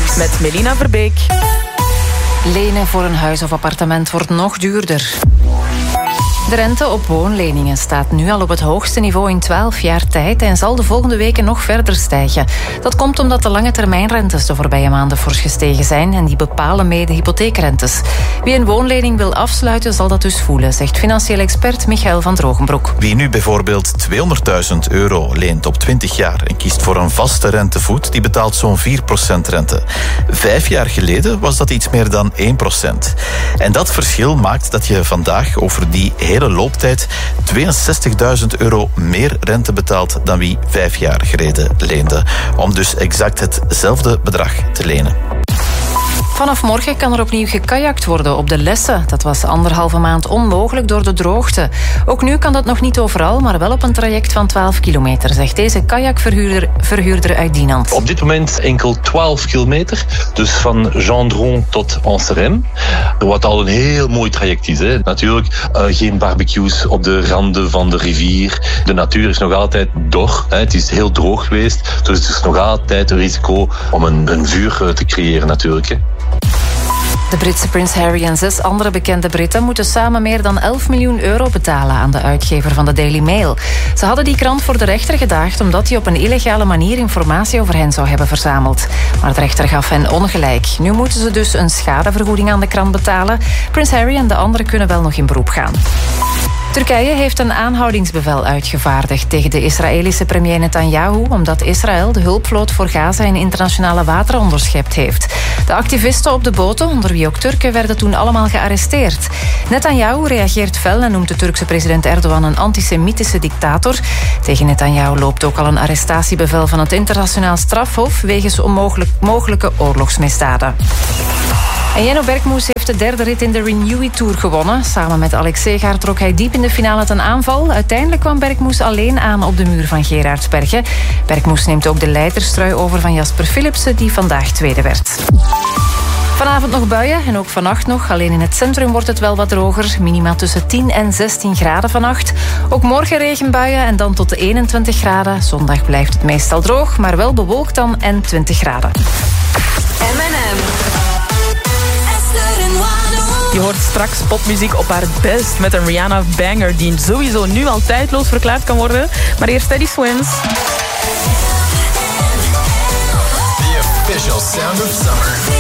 Met Melina Verbeek. Lenen voor een huis of appartement wordt nog duurder. De rente op woonleningen staat nu al op het hoogste niveau in 12 jaar tijd en zal de volgende weken nog verder stijgen. Dat komt omdat de lange termijnrentes de voorbije maanden fors gestegen zijn en die bepalen mee de hypotheekrentes. Wie een woonlening wil afsluiten zal dat dus voelen, zegt financieel expert Michael van Drogenbroek. Wie nu bijvoorbeeld €200.000 leent op 20 jaar en kiest voor een vaste rentevoet, die betaalt zo'n 4% rente. 5 jaar geleden was dat iets meer dan 1%. En dat verschil maakt dat je vandaag over die hele looptijd €62.000 meer rente betaalt dan wie 5 jaar geleden leende. Om dus exact hetzelfde bedrag te lenen. Vanaf morgen kan er opnieuw gekajakt worden op de Lesse. Dat was 1,5 maand onmogelijk door de droogte. Ook nu kan dat nog niet overal, maar wel op een traject van 12 kilometer, zegt deze kajakverhuurder uit Dinant. Op dit moment enkel 12 kilometer, dus van Gendron tot Anserem. Wat al een heel mooi traject is. Hè. Natuurlijk geen barbecues op de randen van de rivier. De natuur is nog altijd dor. Hè. Het is heel droog geweest, dus het is nog altijd een risico om een vuur te creëren natuurlijk. Hè. De Britse prins Harry en 6 andere bekende Britten moeten samen meer dan €11 miljoen betalen aan de uitgever van de Daily Mail. Ze hadden die krant voor de rechter gedaagd omdat hij op een illegale manier informatie over hen zou hebben verzameld. Maar de rechter gaf hen ongelijk. Nu moeten ze dus een schadevergoeding aan de krant betalen. Prins Harry en de anderen kunnen wel nog in beroep gaan. Turkije heeft een aanhoudingsbevel uitgevaardigd tegen de Israëlische premier Netanyahu omdat Israël de hulpvloot voor Gaza in internationale wateren onderschept heeft. De activisten op de boten, onder wie ook Turken, werden toen allemaal gearresteerd. Netanyahu reageert fel en noemt de Turkse president Erdogan een antisemitische dictator. Tegen Netanyahu loopt ook al een arrestatiebevel van het internationaal strafhof wegens mogelijke oorlogsmisdaden. En Jenno Berkmoes heeft de derde rit in de Renewy Tour gewonnen. Samen met Alex Segaard trok hij diep in de finale ten aanval. Uiteindelijk kwam Berkmoes alleen aan op de muur van Gerardsbergen. Berkmoes neemt ook de leiderstrui over van Jasper Philipsen, die vandaag tweede werd. Vanavond nog buien en ook vannacht nog. Alleen in het centrum wordt het wel wat droger. Minima tussen 10 en 16 graden vannacht. Ook morgen regenbuien en dan tot de 21 graden. Zondag blijft het meestal droog, maar wel bewolkt dan en 20 graden. M&M. Je hoort straks popmuziek op haar best met een Rihanna-banger die sowieso nu al tijdloos verklaard kan worden. Maar eerst Teddy Swims. The official sound of summer.